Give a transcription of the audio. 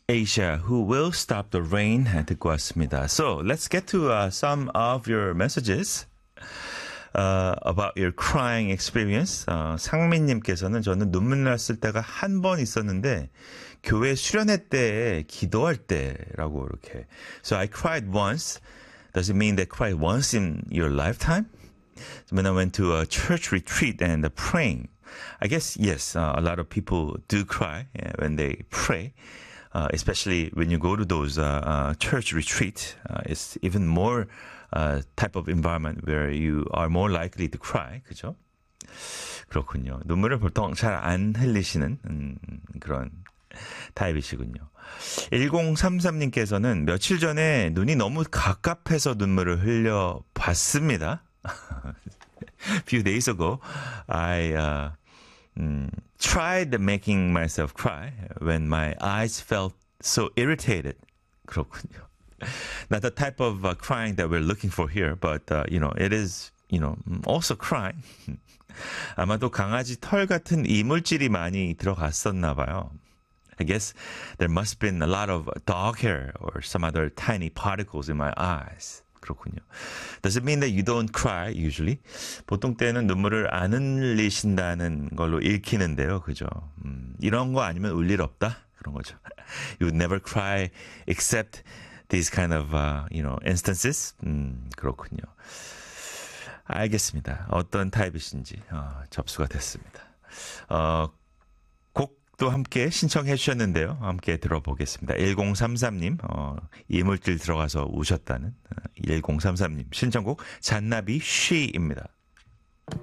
Asia, Who Will Stop the Rain 듣고 왔습니다. So, let's get to some of your messages about your crying experience. 상민님께서는 저는 눈물 났을 때가 한 번 있었는데 교회 수련회 때 기도할 때라고 이렇게. So, I cried once. Does it mean that cried once in your lifetime? When I went to a church retreat and praying. I guess, yes, a lot of people do cry when they pray, especially when you go to those church retreat. It's even more type of environment where you are more likely to cry. 그죠? 그렇군요. 눈물을 보통 잘 안 흘리시는 그런 타입이시군요. 1033님께서는 며칠 전에 눈이 너무 갑갑해서 눈물을 흘려 봤습니다. A few days ago, I tried making myself cry when my eyes felt so irritated. 그렇군요. Not the type of crying that we're looking for here, but it is, also crying. 아마도 강아지 털 같은 이물질이 많이 들어갔었나 봐요. I guess there must have been a lot of dog hair or some other tiny particles in my eyes. 그렇군요. Does it mean that you don't cry usually? 보통 때는 눈물을 안 흘리신다는 걸로 읽히는데요. 그죠? 이런 거 아니면 울 일 없다? 그런 거죠. You would never cry except these kind of, instances? 그렇군요. 알겠습니다. 어떤 타입이신지 접수가 됐습니다. 곡도 함께 신청해 주셨는데요. 함께 들어보겠습니다. 1033님, 이물질 들어가서 우셨다는 1033님 신청곡 잔나비 쉬입니다.